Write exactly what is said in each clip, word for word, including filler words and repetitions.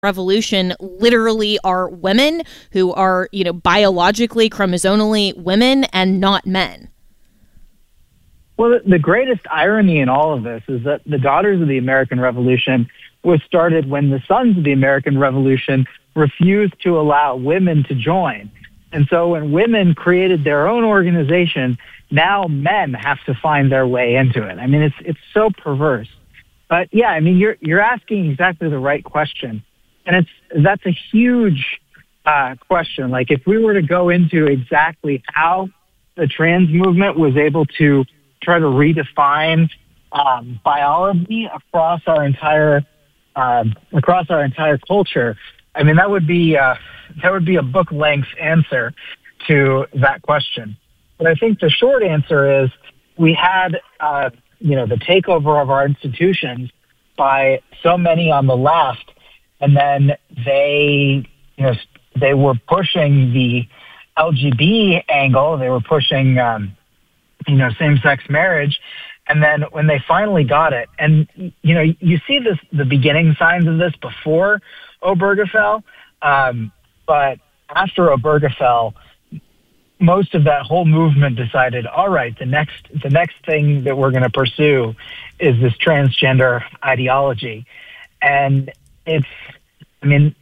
Revolution literally are women who are, you know, biologically, chromosomally women and not men. Well, the greatest irony in all of this is that the Daughters of the American Revolution was started when the Sons of the American Revolution refused to allow women to join. And so when women created their own organization, now men have to find their way into it. I mean, it's it's so perverse. But yeah, I mean, you're you're asking exactly the right question. And it's that's a huge uh, question. Like, if we were to go into exactly how the trans movement was able to try to redefine um, biology across our entire uh, across our entire culture, I mean, that would be uh, that would be a book-length answer to that question. But I think the short answer is we had uh, you know the takeover of our institutions by so many on the left. And then they, you know, they were pushing the L G B T angle. They were pushing, um, you know, same-sex marriage. And then when they finally got it, and you know, you see this, the beginning signs of this before Obergefell, um, but after Obergefell, most of that whole movement decided, all right, the next, the next thing that we're going to pursue is this transgender ideology, and it's, I mean,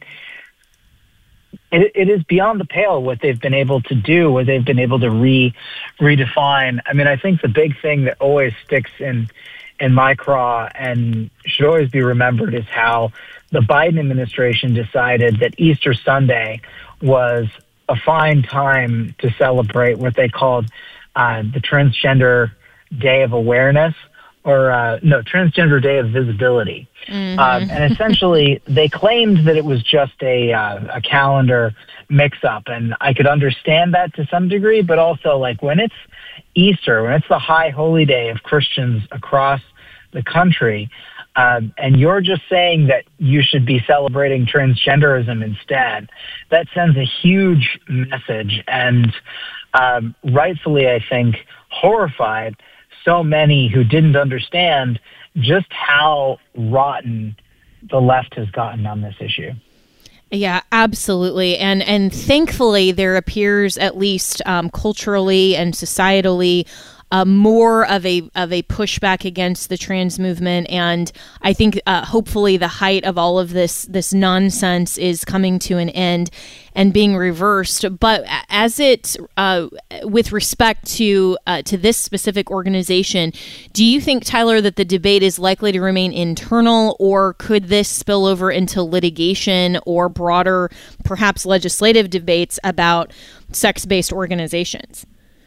it, it is beyond the pale what they've been able to do, what they've been able to re redefine. I mean, I think the big thing that always sticks in in my craw and should always be remembered is how the Biden administration decided that Easter Sunday was a fine time to celebrate what they called uh, the Transgender Day of Awareness. Or, uh, no, Transgender Day of Visibility. Mm-hmm. Um, and essentially, they claimed that it was just a uh, a calendar mix-up. And I could understand that to some degree, but also, like, when it's Easter, when it's the high holy day of Christians across the country, um, and you're just saying that you should be celebrating transgenderism instead, that sends a huge message. And um, rightfully, I think, horrified so many who didn't understand just how rotten the left has gotten on this issue. Yeah, absolutely. And and thankfully, there appears, at least um, culturally and societally, Uh, more of a of a pushback against the trans movement, and I think uh, hopefully the height of all of this this nonsense is coming to an end and being reversed. But as it uh, with respect to uh, to this specific organization, do you think, Tyler, that the debate is likely to remain internal, or could this spill over into litigation or broader, perhaps legislative debates about sex-based organizations?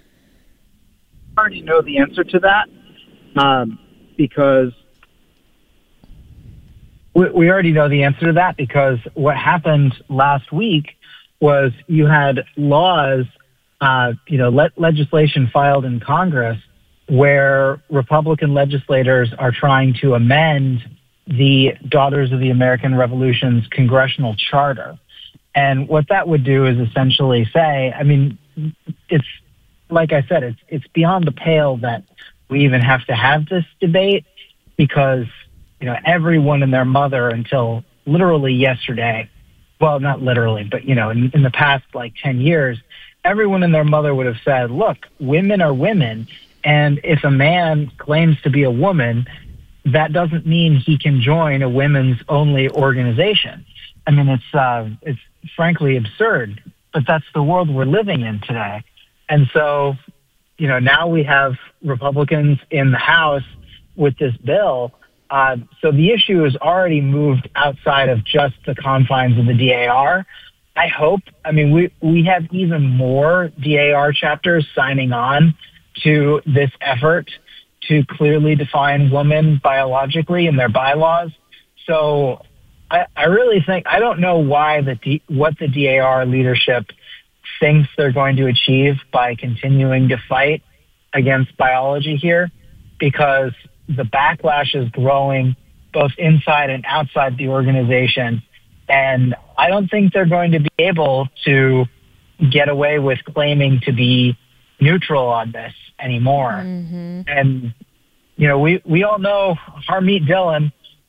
I already know the answer to that um, because we, we already know the answer to that because what happened last week was you had laws, uh, you know, le- legislation filed in Congress where Republican legislators are trying to amend the Daughters of the American Revolution's congressional charter. And what that would do is essentially say, I mean, it's, like I said, it's it's beyond the pale that we even have to have this debate because, you know, everyone and their mother until literally yesterday, well, not literally, but, you know, in, in the past, like ten years, everyone and their mother would have said, look, women are women. And if a man claims to be a woman, that doesn't mean he can join a women's only organization. I mean, it's uh, it's frankly absurd, but that's the world we're living in today. And so, you know, now we have Republicans in the House with this bill. Uh, so the issue has already moved outside of just the confines of the D A R. I hope, I mean, we, we have even more D A R chapters signing on to this effort to clearly define women biologically in their bylaws. So I, I really think, I don't know why the D, what the D A R leadership thinks they're going to achieve by continuing to fight against biology here, because the backlash is growing both inside and outside the organization. And I don't think they're going to be able to get away with claiming to be neutral on this anymore. Mm-hmm. And, you know, we, we all know Harmeet Dillon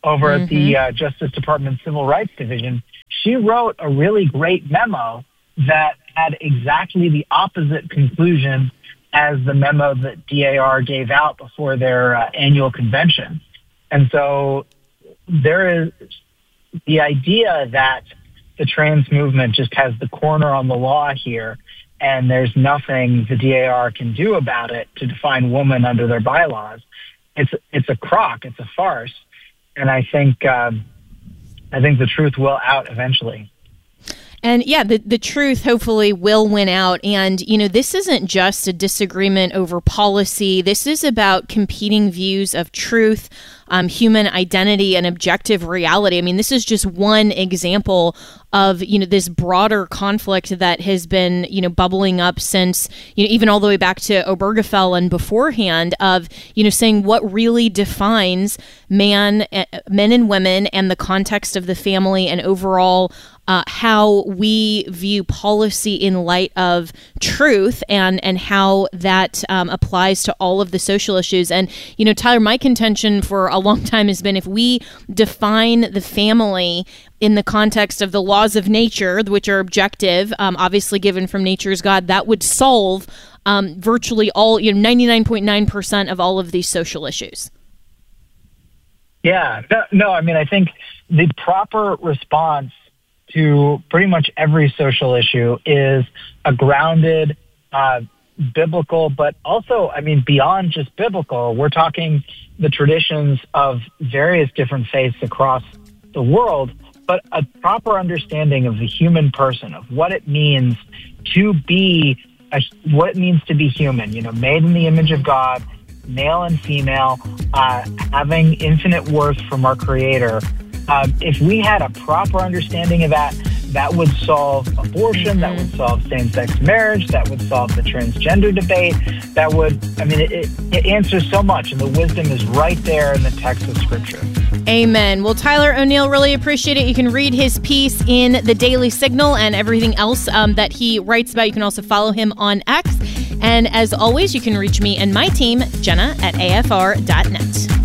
over mm-hmm. at the uh, Justice Department Civil Rights Division, she wrote a really great memo that had exactly the opposite conclusion as the memo that D A R gave out before their uh, annual convention. And so there is the idea that the trans movement just has the corner on the law here, and there's nothing the D A R can do about it to define woman under their bylaws. It's it's a crock. It's a farce. And I think um, I think the truth will out eventually. And yeah, the, the truth hopefully will win out. And, you know, this isn't just a disagreement over policy. This is about competing views of truth, um, human identity, and objective reality. I mean, this is just one example of, you know, this broader conflict that has been, you know, bubbling up since, you know, even all the way back to Obergefell and beforehand of, you know, saying what really defines man, men and women and the context of the family and overall Uh, how we view policy in light of truth and, and how that um, applies to all of the social issues. And, you know, Tyler, my contention for a long time has been if we define the family in the context of the laws of nature, which are objective, um, obviously given from nature's God, that would solve um, virtually all, you know, ninety-nine point nine percent of all of these social issues. Yeah, no, no, I mean, I think the proper response to pretty much every social issue is a grounded, uh, biblical, but also, I mean, beyond just biblical, we're talking the traditions of various different faiths across the world, but a proper understanding of the human person, of what it means to be, a, what it means to be human, you know, made in the image of God, male and female, uh, having infinite worth from our Creator. Um, if we had a proper understanding of that, that would solve abortion, mm-hmm. that would solve same-sex marriage, that would solve the transgender debate, that would, I mean, it, it answers so much, and the wisdom is right there in the text of Scripture. Amen. Well, Tyler O'Neill, really appreciate it. You can read his piece in the Daily Signal and everything else um, that he writes about. You can also follow him on X. And as always, you can reach me and my team, Jenna, at A F R dot net.